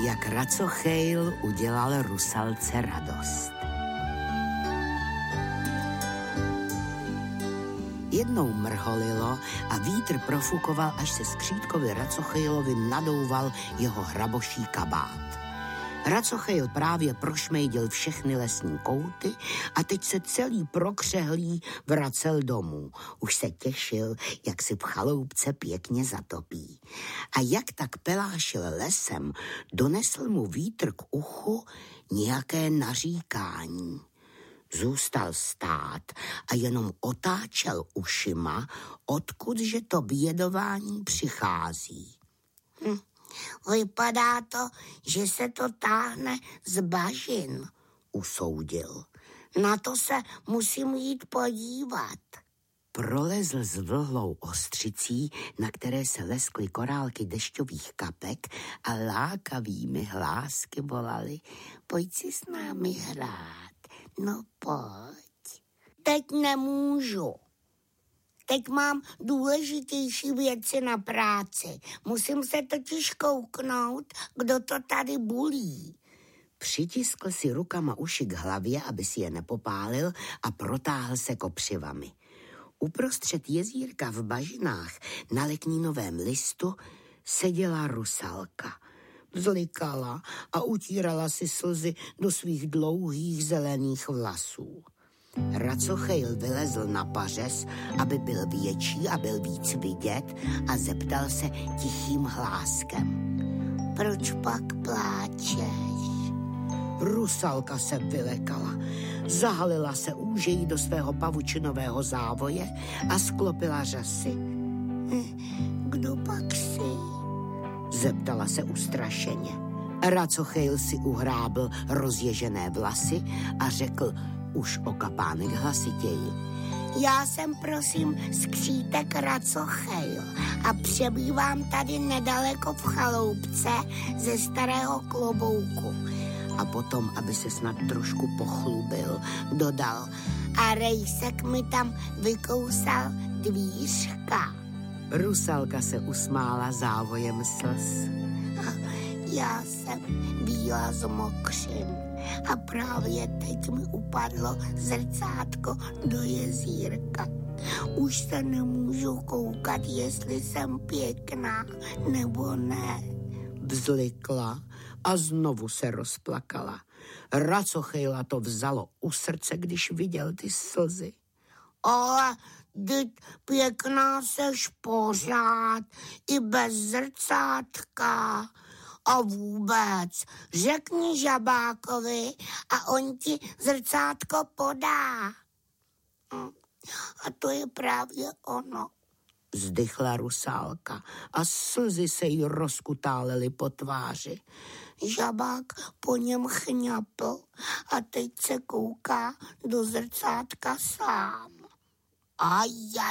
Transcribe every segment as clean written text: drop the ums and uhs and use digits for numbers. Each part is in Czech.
Jak Racochél udělal Rusalce radost. Jednou mrholilo a vítr profukoval, až se skřítkovi Racochélovi nadouval jeho hraboší kabát. Racochél právě prošmejdil všechny lesní kouty a teď se celý prokřehlý vracel domů. Už se těšil, jak si v chaloupce pěkně zatopí. A jak tak pelášil lesem, donesl mu vítr k uchu nějaké naříkání. Zůstal stát a jenom otáčel ušima, odkudže to bědování přichází. Vypadá to, že se to táhne z bažin, usoudil. Na to se musím jít podívat. Prolezl s vlhlou ostřicí, na které se leskly korálky dešťových kapek a lákavými hlásky volaly: pojď si s námi hrát, no pojď. Teď nemůžu. Teď mám důležitější věci na práci. Musím se totiž kouknout, kdo to tady bulí. Přitiskl si rukama uši k hlavě, aby si je nepopálil, a protáhl se kopřivami. Uprostřed jezírka v bažinách na leknínovém listu seděla Rusalka. Vzlikala a utírala si slzy do svých dlouhých zelených vlasů. Racochél vylezl na pařez, aby byl větší a byl víc vidět, a zeptal se tichým hláskem: proč pak pláčeš? Rusalka se vylekala, zahalila se úžejí do svého pavučinového závoje a sklopila řasy. Kdo pak jsi? Zeptala se ustrašeně. Racochél si uhrábl rozježené vlasy a řekl už o kapánek hlasitěji: já jsem prosím skřítek Racochél a přebývám tady nedaleko v chaloupce ze starého klobouku. A potom, aby se snad trošku pochlubil, dodal: a rejsek mi tam vykousal dvířka. Rusalka se usmála závojem slz. Já jsem bílá z mokřin a právě teď mi upadlo zrcátko do jezírka. Už se nemůžu koukat, jestli jsem pěkná nebo ne. Vzlikla a znovu se rozplakala. Racochéla to vzalo u srdce, když viděl ty slzy. Ale teď pěkná seš pořád, i bez zrcátka. A vůbec, řekni žabákovi a on ti zrcátko podá. A to je právě ono. Vzdychla Rusálka a slzy se jí rozkutálely po tváři. Žabák po něm chňapl a teď se kouká do zrcátka sám. Aj.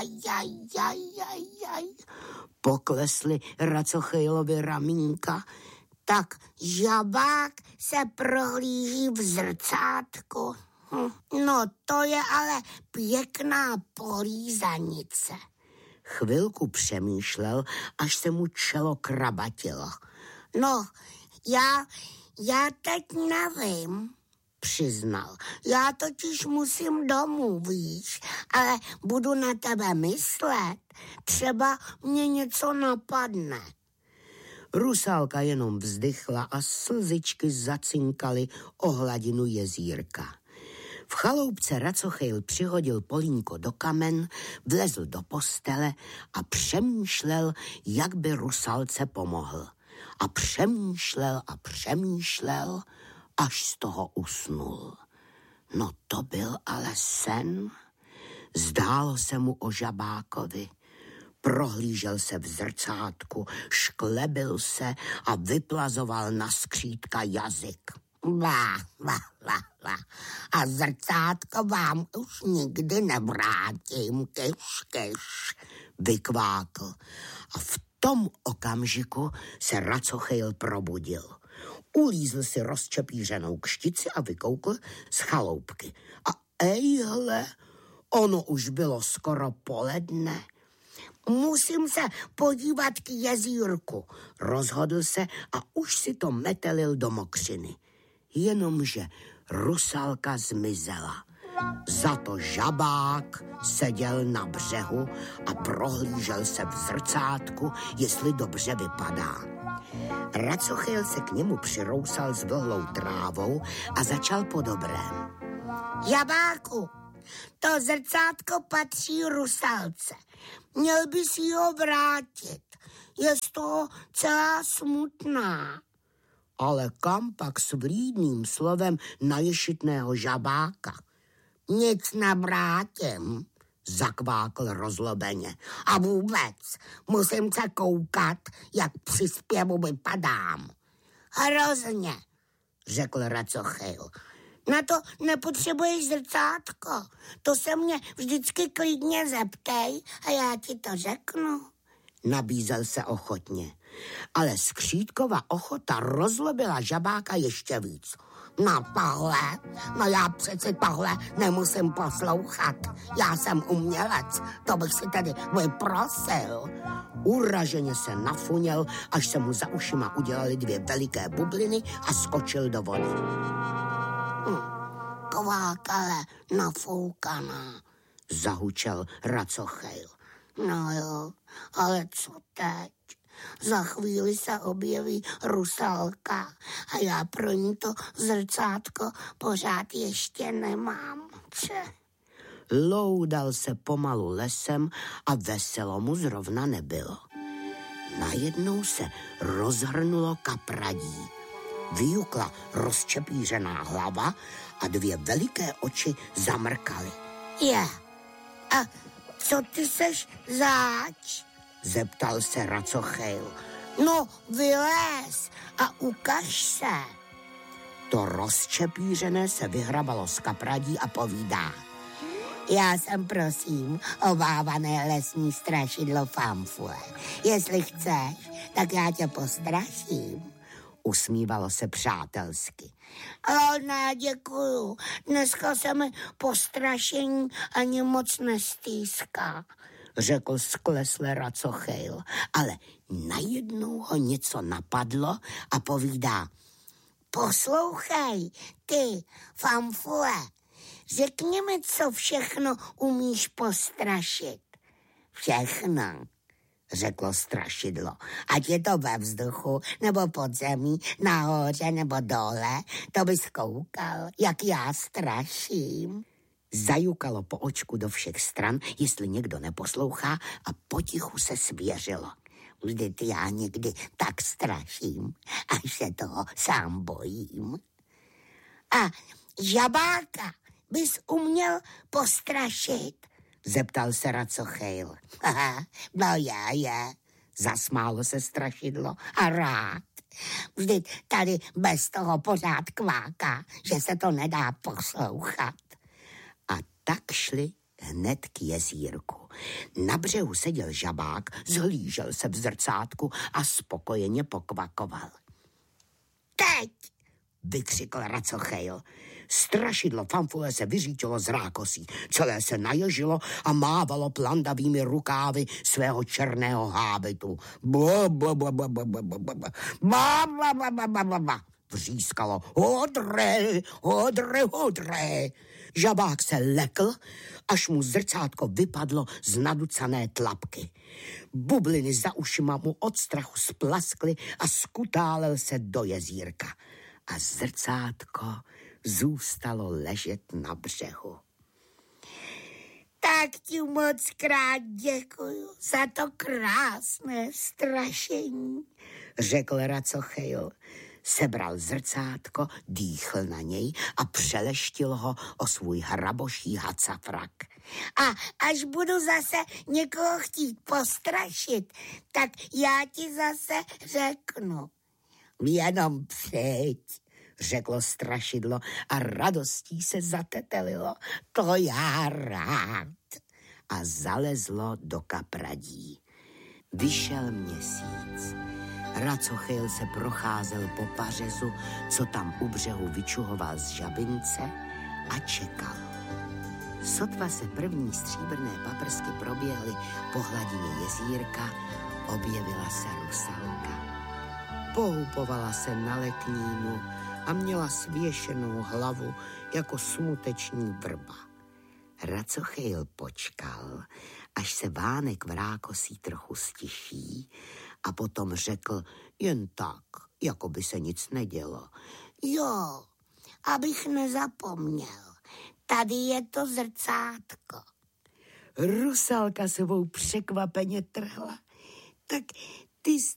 Poklesly Racochélovi ramínka. Tak žabák se prohlíží v zrcátku. No to je ale pěkná polízanice. Chvilku přemýšlel, až se mu čelo krabatilo. No, já teď nevím, přiznal. Já totiž musím domů, víš, ale budu na tebe myslet. Třeba mě něco napadne. Rusálka jenom vzdychla a slzičky zacinkaly o hladinu jezírka. V chaloupce Racochél přihodil polínko do kamen, vlezl do postele a přemýšlel, jak by Rusalce pomohl. A přemýšlel, až z toho usnul. No to byl ale sen. Zdálo se mu o žabákovi. Prohlížel se v zrcátku, šklebil se a vyplazoval na skřítka jazyk. Bla. A zrcátko vám už nikdy nevrátím, kyš, vykvákl. A v tom okamžiku se Racochél probudil. Ulízl si rozčepířenou kštici a vykoukl z chaloupky. A ejhle, ono už bylo skoro poledne. Musím se podívat k jezírku. Rozhodl se a už si to metelil do mokřiny. Jenomže Rusalka zmizela. Za to žabák seděl na břehu a prohlížel se v zrcátku, jestli dobře vypadá. Racochyl se k němu přirousal s vlhlou trávou a začal po dobrém. Žabáku, to zrcátko patří Rusalce. Měl by si ho vrátit. Je z toho celá smutná. Ale kam pak s vlídným slovem na ješitného žabáka? Nic nevrátím, zakvákl rozlobeně. A vůbec, musím se koukat, jak při zpěvu vypadám. Hrozně, řekl Racochyl. Na to nepotřebuješ zrcátko. To se mě vždycky klidně zeptej a já ti to řeknu. Nabízel se ochotně. Ale Skřítkova ochota rozlobila žabáka ještě víc. No tohle, no já přeci tohle nemusím poslouchat. Já jsem umělec, to bych si tedy vyprosil. Uraženě se nafuněl, až se mu za ušima udělali 2 veliké bubliny a skočil do vody. Kvákale nafoukaná, zahučel Racochyl. No jo, ale co teď? Za chvíli se objeví Rusalka a já pro ní to zrcátko pořád ještě nemám. Loudal se pomalu lesem a veselo mu zrovna nebylo. Najednou se rozhrnulo kapradí. Vyjukla rozčepířená hlava a 2 veliké oči zamrkaly. A co ty seš zač? Zeptal se Racochyl. No, vylez a ukaž se. To rozčepířené se vyhrabalo z kapradí a povídá. Já jsem, prosím, obávané lesní strašidlo Famfule. Jestli chceš, tak já tě postraším. Usmívalo se přátelsky. Ale ne, děkuju. Dneska se mi postrašení ani moc nestýská, řekl sklesle Racochyl, ale najednou ho něco napadlo a povídá. Poslouchej, ty, Famfule, řekni mi, co všechno umíš postrašit. Všechno, řeklo strašidlo. Ať je to ve vzduchu, nebo pod zemí, nahoře nebo dole, to bys koukal, jak já straším. Zajukalo po očku do všech stran, jestli někdo neposlouchá, a potichu se svěřilo. Vždyť já někdy tak straším, až se toho sám bojím. A žabáka bys uměl postrašit? Zeptal se Racochyl. No je, zasmálo se strašidlo a rád. Vždyť tady bez toho pořád kváká, že se to nedá poslouchat. A tak šli hned k jezírku. Na břehu seděl žabák, zhlížel se v zrcátku a spokojeně pokvakoval. Teď! Vykřikl Racochyl. Strašidlo Famfule se vyřítilo z rákosí, celé se naježilo a mávalo plandavými rukávy svého černého hábitu. Vřískalo hodre. Žabák se lekl, až mu zrcátko vypadlo z naducané tlapky. Bubliny za ušima mu od strachu splaskly a skutálel se do jezírka. A zrcátko zůstalo ležet na břehu. Tak ti moc krát děkuju za to krásné strašení, řekl Racochyl. Sebral zrcátko, dýchl na něj a přeleštil ho o svůj hraboší hacafrak. A až budu zase někoho chtít postrašit, tak já ti zase řeknu. Jenom přijď, řeklo strašidlo a radostí se zatetelilo. To já rád. A zalezlo do kapradí. Vyšel měsíc. Racochyl se procházel po pařezu, co tam u břehu vyčuhoval z žabince, a čekal. Sotva se první stříbrné paprsky proběhly po hladině jezírka, objevila se Rusalka. Pohupovala se na leknínu a měla svěšenou hlavu jako smuteční vrba. Racochyl počkal, až se vánek vrákosí trochu stiší a potom řekl jen tak, jako by se nic nedělo. Jo, abych nezapomněl. Tady je to zrcátko. Rusalka sebou překvapeně trhla. Tak ty jsi